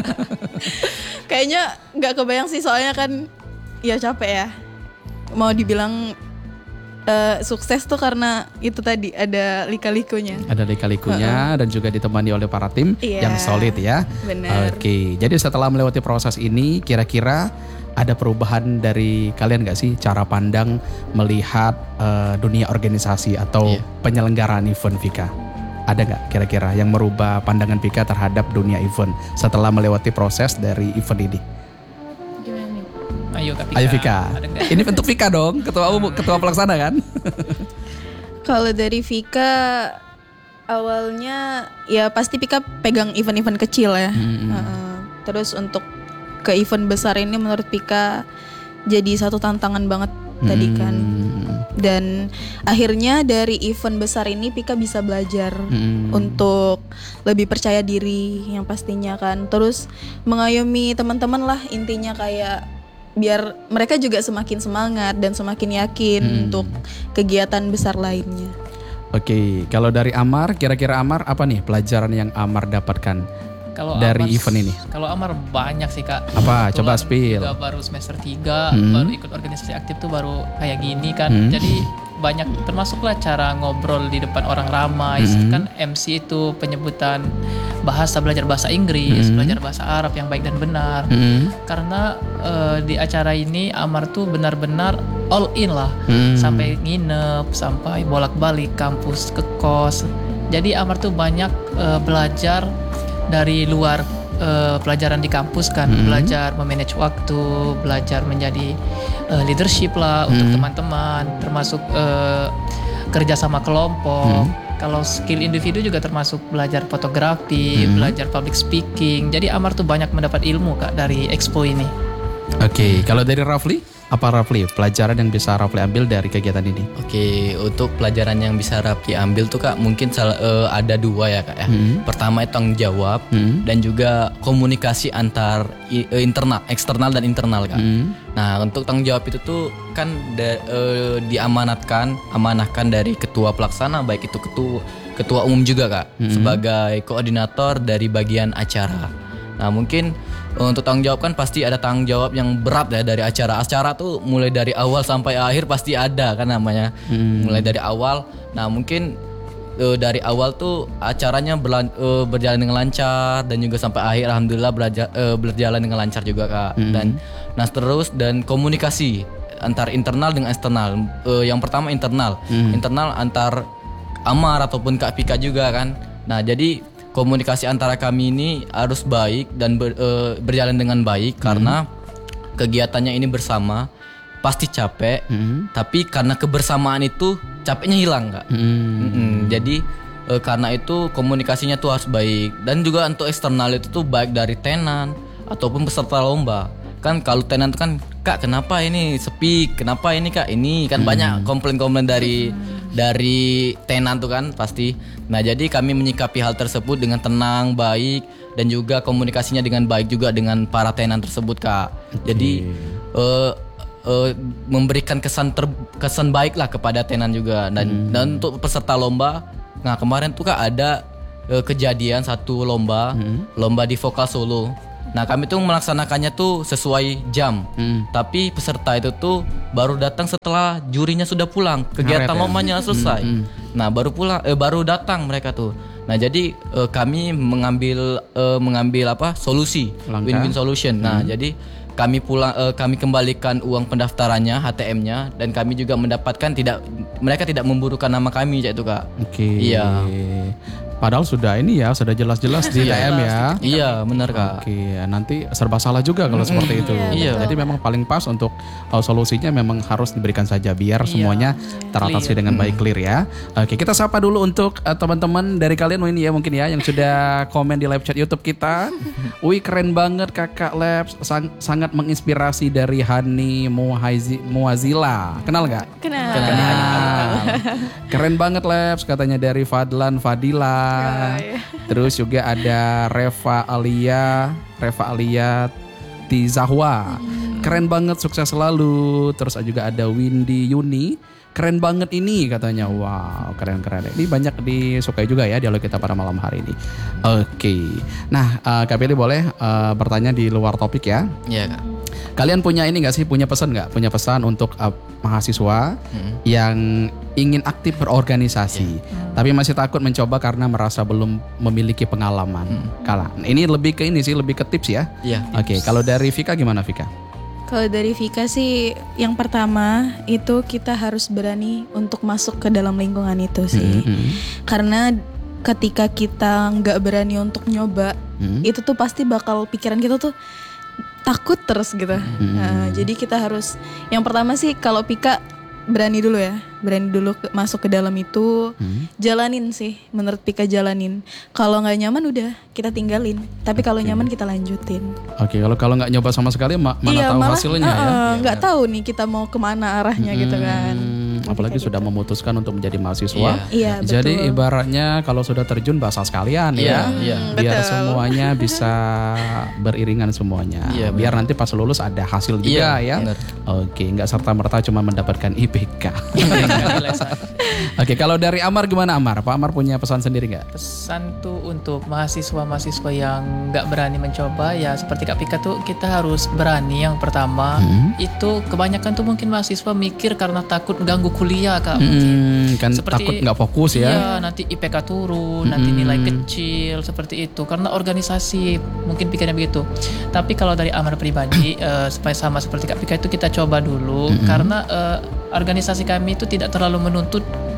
Kayaknya nggak kebayang sih soalnya kan ya capek ya. Mau dibilang eh, sukses tuh karena itu tadi ada lika-likunya. Ada lika-likunya dan juga ditemani oleh para tim Iya. yang solid ya. Benar. Oke, jadi setelah melewati proses ini, kira-kira ada perubahan dari kalian nggak sih cara pandang melihat eh, dunia organisasi atau Iya. penyelenggaraan event Vika? Ada nggak kira-kira yang merubah pandangan Vika terhadap dunia event setelah melewati proses dari event ini? Gimana nih? Ayo Kak Pika. Ayo Vika, Ada nggak? ini bentuk Vika dong, ketua umum, ketua pelaksana kan? Kalau dari Vika awalnya ya pasti Vika pegang event-event kecil ya. Heeh. Terus untuk ke event besar ini menurut Vika jadi satu tantangan banget tadi kan. Dan akhirnya dari event besar ini Pika bisa belajar untuk lebih percaya diri yang pastinya kan. Terus mengayomi teman-teman lah intinya kayak biar mereka juga semakin semangat dan semakin yakin untuk kegiatan besar lainnya. Oke, kalau dari Amar, kira-kira Amar apa nih pelajaran yang Amar dapatkan Kalau dari Amar- event ini? Kalau Amar banyak sih Kak. Apa? Kebetulan Coba spill. juga baru semester tiga, Hmm. baru ikut organisasi aktif tuh baru kayak gini kan. Hmm. Jadi banyak termasuklah cara ngobrol di depan orang ramai. Hmm. Kan M C itu penyebutan bahasa, belajar bahasa Inggris, Hmm. belajar bahasa Arab yang baik dan benar. Hmm. Karena eh, di acara ini Amar tuh benar-benar all in lah. Hmm. Sampai nginep, sampai bolak-balik kampus ke kos. Jadi Amar tuh banyak eh, belajar dari luar eh, pelajaran di kampus kan, Hmm. belajar memanage waktu, belajar menjadi eh, leadership lah untuk Hmm. teman-teman, termasuk eh, kerja sama kelompok. Hmm. Kalau skill individu juga termasuk belajar fotografi, Hmm. belajar public speaking. Jadi Amar tuh banyak mendapat ilmu Kak dari expo ini. Oke, kalau dari Rafli, apa Rafli pelajaran yang bisa Rafli ambil dari kegiatan ini? Oke, untuk pelajaran yang bisa Rafli ambil tuh Kak, mungkin salah, eh, ada dua ya Kak ya. Hmm. Pertama itu tanggung jawab Hmm. dan juga komunikasi antar i- eh, internal, eksternal dan internal Kak. Hmm. Nah, untuk tanggung jawab itu tuh kan da- eh, diamanatkan, amanahkan dari ketua pelaksana, baik itu ketua ketua umum juga Kak, sebagai koordinator dari bagian acara. Nah, mungkin eh, untuk tanggung jawab kan pasti ada tanggung jawab yang berat ya dari acara. Acara tuh mulai dari awal sampai akhir pasti ada kan namanya. Mulai dari awal. Nah, mungkin eh, dari awal tuh acaranya berlan- eh, berjalan dengan lancar dan juga sampai akhir alhamdulillah belaja- eh, berjalan dengan lancar juga Kak. Dan nah terus dan komunikasi antar internal dengan eksternal. Eh, yang pertama internal. Internal antar Amar ataupun Kak Pika juga kan. Nah, jadi komunikasi antara kami ini harus baik dan ber- eh, berjalan dengan baik karena kegiatannya ini bersama pasti capek. Tapi karena kebersamaan itu capeknya hilang Kak. Mm-mm. Jadi eh, karena itu komunikasinya tuh harus baik dan juga untuk eksternal itu tuh baik dari tenan ataupun peserta lomba. Kan kalau tenan tuh kan Kak kenapa ini sepi, kenapa ini Kak ini kan banyak komplain-komplain dari dari tenan tuh kan pasti. Nah, jadi kami menyikapi hal tersebut dengan tenang, baik dan juga komunikasinya dengan baik juga dengan para tenan tersebut Kak. Jadi eh eh, memberikan kesan ter, kesan baik lah kepada tenan juga dan dan untuk peserta lomba. Nah, kemarin tuh Kak ada eh, kejadian satu lomba, lomba di Vokal Solo. Nah, kami tuh melaksanakannya tuh sesuai jam. Tapi peserta itu tuh baru datang setelah jurinya sudah pulang. Kegiatan Ngaret ya? lombanya selesai. Nah, baru pulang eh, baru datang mereka tuh. Nah, jadi eh, kami mengambil eh, mengambil apa? Solusi, Langkah. win-win solution. Nah, jadi kami pulang eh, kami kembalikan uang pendaftarannya, H T M-nya dan kami juga mendapatkan tidak mereka tidak memburukan nama kami itu Kak. Oke. Iya. Padahal sudah ini ya, sudah jelas-jelas di T M ya. Iya, benar Kak. Oke, nanti serba salah juga kalau seperti itu. Iya. Jadi memang paling pas untuk uh, solusinya memang harus diberikan saja biar semuanya teratasi dengan baik, clear ya. Oke, kita sapa dulu untuk uh, teman-teman dari kalian ini ya mungkin ya yang sudah komen di live chat YouTube kita. Wih, keren banget Kakak Labs, sang- sangat menginspirasi dari Hani Muhaizi- Muazila. Kenal nggak? Kenal. Kenal. Keren banget Labs katanya dari Fadlan Fadila. Terus juga ada Reva Alia, Reva Alia Tizahwa. Keren banget, sukses selalu. Terus juga ada Windy Yuni. Keren banget ini katanya. Wow, keren-keren. Ini banyak disukai juga ya dialog kita pada malam hari ini. Oke. Nah, uh, Kak Pili boleh uh, bertanya di luar topik ya. Iya Kak. Kalian punya ini gak sih, punya pesan gak? Punya pesan untuk uh, mahasiswa yang ingin aktif berorganisasi tapi masih takut mencoba karena merasa belum memiliki pengalaman. Kala, ini lebih ke ini sih, lebih ke tips ya. Iya. Oke, kalau dari Vika gimana Vika? Kalau dari Vika sih yang pertama itu kita harus berani untuk masuk ke dalam lingkungan itu sih. Karena ketika kita nggak berani untuk nyoba, itu tuh pasti bakal pikiran kita tuh takut terus gitu. Nah, jadi kita harus yang pertama sih kalau Pika berani dulu ya, berani dulu ke, masuk ke dalam itu, jalanin sih. Menurut Pika jalanin. Kalau nggak nyaman udah kita tinggalin. Tapi kalau nyaman kita lanjutin. Oke, kalau kalau nggak nyoba sama sekali ma- mana Iya, tahu malah, hasilnya ya. uh-uh, nggak tahu nih kita mau kemana arahnya gitu kan. Hmm, apalagi Kayak sudah gitu. memutuskan untuk menjadi mahasiswa. Iya, Jadi betul. ibaratnya kalau sudah terjun basah sekalian ya. Iya, iya. Biar Betul. semuanya bisa beriringan semuanya. Iya, Biar nanti pas lulus ada hasil juga Iya, ya. benar. Oke, nggak serta merta cuma mendapatkan I P K. Oke, kalau dari Amar gimana Amar? Pak Amar punya pesan sendiri nggak? Pesan tuh untuk mahasiswa-mahasiswa yang nggak berani mencoba ya seperti Kak Pika tuh kita harus berani yang pertama. Itu kebanyakan tuh mungkin mahasiswa mikir karena takut ganggu kuliah Kak. Mungkin. Hmm, kan Seperti- takut nggak fokus ya. Iya, nanti I P K turun, nanti nilai kecil seperti itu karena organisasi mungkin pikirnya begitu. Tapi kalau dari Amar pribadi eh, supaya sama seperti Kak Pika itu kita coba dulu karena eh, organisasi kami itu tidak terlalu menuntut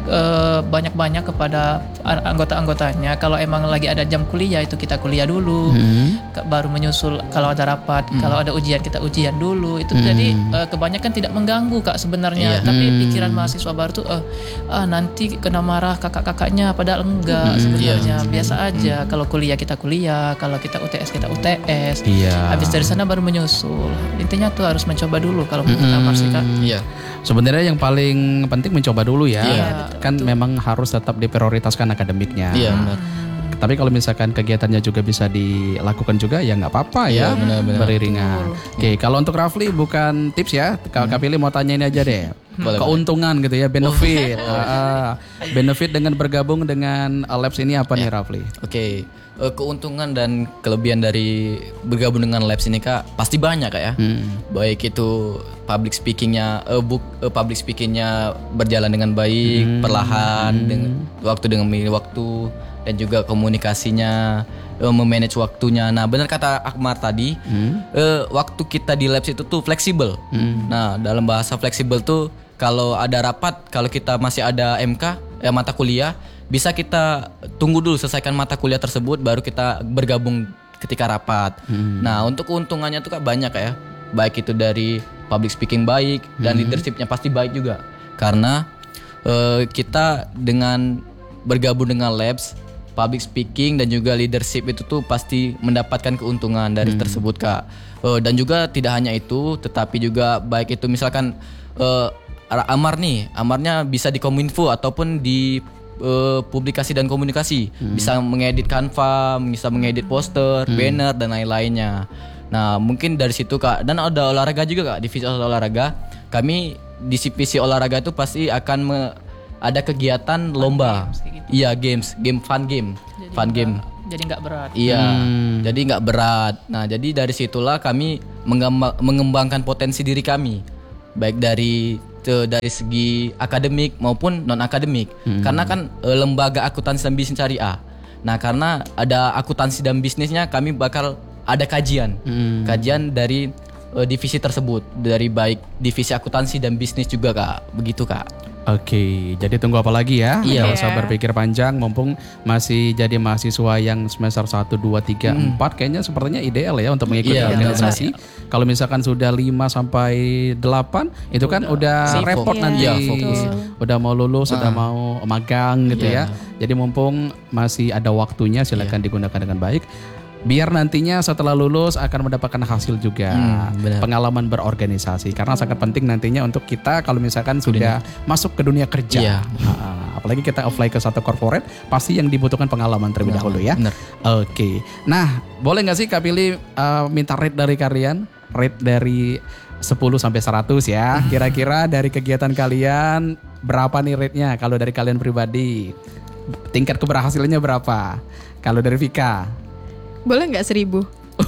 eh, banyak-banyak kepada a- anggota-anggotanya. Kalau emang lagi ada jam kuliah itu kita kuliah dulu, Hmm. Ke- baru menyusul kalau ada rapat, kalau ada ujian kita ujian dulu. Itu Hmm. jadi eh, kebanyakan tidak mengganggu Kak sebenarnya. Iya. Tapi Hmm. pikiran mahasiswa baru tuh eh, ah nanti kena marah kakak-kakaknya, padahal enggak sebenarnya biasa aja. Kalau kuliah kita kuliah, kalau kita U T S kita U T S. Iya. Habis dari sana baru menyusul. Intinya tuh harus mencoba dulu kalau menurut Amar sih Kak. Iya. Sebenarnya yang paling penting mencoba dulu ya. Iya, Kan memang harus tetap diprioritaskan akademiknya. Iya benar. Tapi kalau misalkan kegiatannya juga bisa dilakukan juga ya nggak apa-apa ya, Iya, benar-benar. beriringan. Oke, kalau untuk Rafli bukan tips ya, kalau Kak Pilih mau tanya ini aja deh. Boleh, Keuntungan gitu ya, benefit. Ah, benefit dengan bergabung dengan uh, Labs ini apa nih Rafli? Oke, eh, keuntungan dan kelebihan dari bergabung dengan Labs ini Kak pasti banyak Kak ya. Baik itu public speakingnya, eh, book, eh, public speakingnya berjalan dengan baik, perlahan, dengan waktu dengan memilih waktu, dan juga komunikasinya, eh, memanage waktunya. Nah benar kata Akmar tadi, eh, waktu kita di Labs itu tuh fleksibel. Nah dalam bahasa fleksibel tuh kalau ada rapat, kalau kita masih ada M K, eh, mata kuliah, bisa kita tunggu dulu selesaikan mata kuliah tersebut baru kita bergabung ketika rapat. Nah untuk keuntungannya tuh Kak banyak ya, baik itu dari public speaking baik dan leadershipnya pasti baik juga, karena eh, kita dengan bergabung dengan Labs, public speaking dan juga leadership itu tuh pasti mendapatkan keuntungan dari tersebut Kak. Eh, dan juga tidak hanya itu, tetapi juga baik itu misalkan eh, Amar nih, Amarnya bisa di Kominfo ataupun di eh, publikasi dan komunikasi, bisa mengedit Canva, bisa mengedit poster, banner dan lain-lainnya. Nah mungkin dari situ Kak, dan ada olahraga juga Kak, divisi olahraga. Kami di divisi olahraga itu pasti akan me- ada kegiatan lomba, games kayak gitu. iya games, game fun game, Jadi fun nggak- game. Jadi nggak berat. Iya, jadi nggak berat. Nah, jadi dari situlah kami mengemba- mengembangkan potensi diri kami, baik dari te- dari segi akademik maupun non akademik. Karena kan e, lembaga akuntansi dan bisnis syariah. Nah, karena ada akuntansi dan bisnisnya, kami bakal ada kajian, kajian dari e, divisi tersebut, dari baik divisi akuntansi dan bisnis juga Kak, begitu Kak. Oke, jadi tunggu apa lagi ya? Iya. Nggak usah berpikir panjang, mumpung masih jadi mahasiswa yang semester satu, dua, tiga, empat, kayaknya sepertinya ideal ya untuk mengikuti Iya, organisasi. Kalau misalkan sudah lima sampai delapan, itu kan udah sibuk. repot Iya, nanti. Iya, fokus. Udah mau lulus, udah mau magang gitu ya. Jadi mumpung masih ada waktunya, silakan digunakan dengan baik. Biar nantinya setelah lulus akan mendapatkan hasil juga, Hmm, benar. pengalaman berorganisasi, karena sangat penting nantinya untuk kita kalau misalkan sudah masuk ke dunia kerja. Iya. Nah, apalagi kita apply ke satu corporate, pasti yang dibutuhkan pengalaman terlebih dahulu ya. Benar. Oke, nah boleh nggak sih Kak Pilih uh, minta rate dari kalian, rate dari sepuluh sampai seratus ya, kira-kira dari kegiatan kalian berapa nih rate-nya kalau dari kalian pribadi, tingkat keberhasilannya berapa? Kalau dari Vika? Boleh nggak seribu?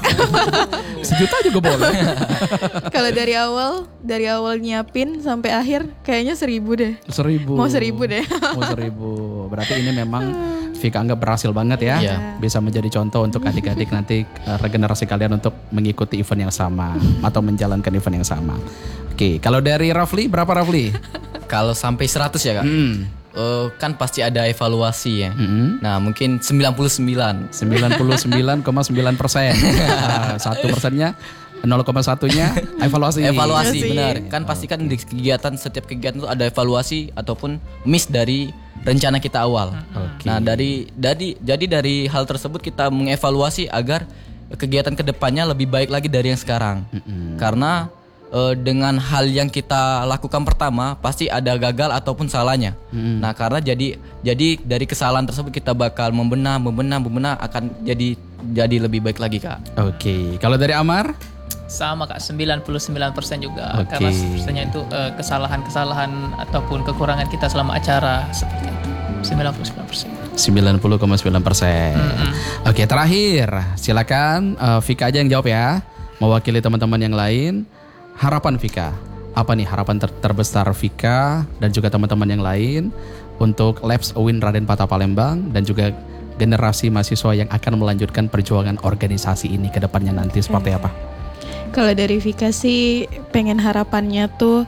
Sejuta juga boleh. Kalau dari awal, dari awal nyiapin sampai akhir, kayaknya seribu deh. Seribu. Mau seribu deh. Mau seribu. Berarti ini memang Vika anggap berhasil banget ya. Iya. Bisa menjadi contoh untuk adik-adik nanti uh, regenerasi kalian untuk mengikuti event yang sama atau menjalankan event yang sama. Oke, kalau dari Rafli berapa Rafli? Kalau sampai seratus ya Kak. Hmm. Eh, kan pasti ada evaluasi ya. Mm-mm. Nah mungkin sembilan puluh sembilan. sembilan puluh sembilan koma sembilan persen. Satu persennya, nol koma satunya evaluasi. Evaluasi Evaluasi. benar. Kan pasti kan di kegiatan, setiap kegiatan itu ada evaluasi ataupun miss dari rencana kita awal. Oke. Nah dari dari jadi dari hal tersebut kita mengevaluasi agar kegiatan kedepannya lebih baik lagi dari yang sekarang. Karena eh, dengan hal yang kita lakukan pertama pasti ada gagal ataupun salahnya. Nah karena jadi jadi dari kesalahan tersebut kita bakal membenah, membenah, membenah akan jadi jadi lebih baik lagi Kak. Oke, kalau dari Amar? Sama Kak, sembilan puluh sembilan persen juga. Oke. Karena sebenarnya itu eh, kesalahan-kesalahan ataupun kekurangan kita selama acara seperti itu. sembilan puluh sembilan persen. sembilan puluh koma sembilan persen. Oke, terakhir silakan uh, Vika aja yang jawab ya, mewakili teman-teman yang lain. Harapan Vika, apa nih harapan ter- terbesar Vika dan juga teman-teman yang lain untuk Labs U I N Raden Patah Palembang dan juga generasi mahasiswa yang akan melanjutkan perjuangan organisasi ini ke depannya nanti seperti apa? Kalau dari Vika sih pengen harapannya tuh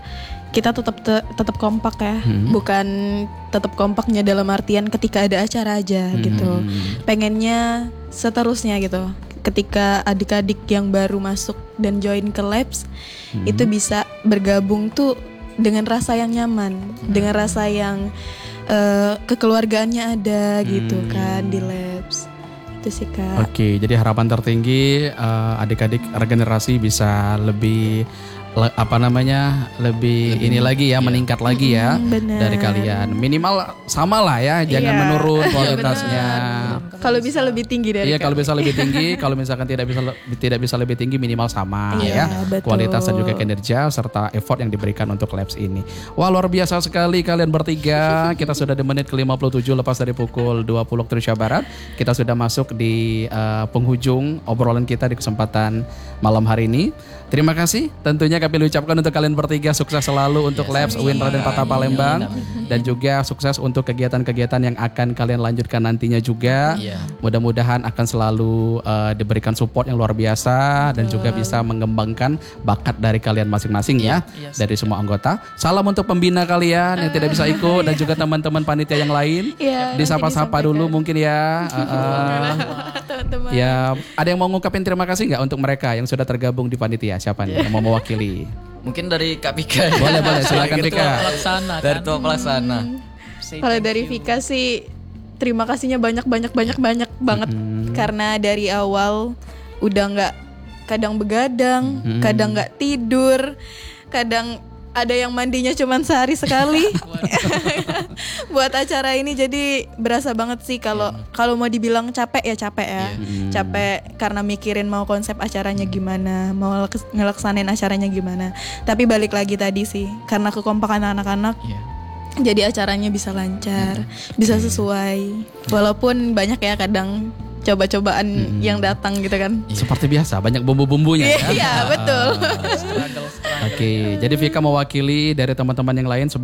kita tetap te- tetap kompak ya, Hmm. bukan tetap kompaknya dalam artian ketika ada acara aja gitu. Pengennya seterusnya gitu. Ketika adik-adik yang baru masuk dan join ke labs itu bisa bergabung tuh dengan rasa yang nyaman, dengan rasa yang uh, kekeluargaannya ada gitu kan di labs. Itu sih Kak. Oke, jadi harapan tertinggi eh, adik-adik regenerasi bisa lebih le- apa namanya lebih, ini lagi ya, meningkat lagi ya Mm, bener. dari kalian. Minimal sama lah ya, jangan Iya. menurun Iya, kualitasnya. Kalau bisa lebih tinggi dari Iya, Kak. kalau bisa lebih tinggi, kalau misalkan tidak bisa le- tidak bisa lebih tinggi, minimal sama Iya, ya. betul. Kualitas dan juga kinerja serta effort yang diberikan untuk labs ini. Wah, luar biasa sekali kalian bertiga. Kita sudah di menit ke lima puluh tujuh lepas dari pukul dua puluh waktu Indonesia Barat. Kita sudah masuk di eh, penghujung obrolan kita di kesempatan malam hari ini. Terima kasih tentunya kami ucapkan untuk kalian bertiga, sukses selalu untuk labs U I N Raden Patah Palembang, dan juga sukses untuk kegiatan-kegiatan yang akan kalian lanjutkan nantinya juga. Iya. Mudah-mudahan akan selalu uh, diberikan support yang luar biasa dan juga bisa mengembangkan bakat dari kalian masing-masing ya, Iya, dari semua anggota. Salam untuk pembina kalian yang tidak bisa ikut dan juga teman-teman panitia yang lain. Iya, Disapa-sapa nanti dulu disampaikan. mungkin ya. Uh, uh, Teman-teman. ya, ada yang mau ngungkapin terima kasih nggak untuk mereka yang sudah tergabung di panitia? Siapa nih yang mau mewakili? Mungkin dari Kak Pika. Boleh, boleh, silakan Gitu. Pika. Pelaksana Dari kan. tua pelaksana. Say Kalau thank dari you. Vika sih terima kasihnya banyak banyak banyak banyak banget karena dari awal udah nggak kadang begadang, kadang nggak tidur, kadang ada yang mandinya cuma sehari sekali buat acara ini. Jadi berasa banget sih kalau kalau mau dibilang capek ya capek ya, capek karena mikirin mau konsep acaranya gimana, mau laks- ngelaksanain acaranya gimana. Tapi balik lagi tadi sih karena kekompakan anak-anak. Iya. Jadi acaranya bisa lancar, bisa sesuai. Walaupun banyak ya kadang coba-cobaan yang datang gitu kan. Seperti biasa, banyak bumbu-bumbunya ya. Iya, betul. Struggle, struggle. Oke, jadi Vika mewakili dari teman-teman yang lain